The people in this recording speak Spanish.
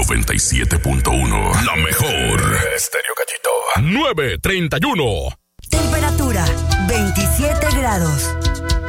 97.1. La mejor. Estéreo Gallito. 9:31. Temperatura 27 grados.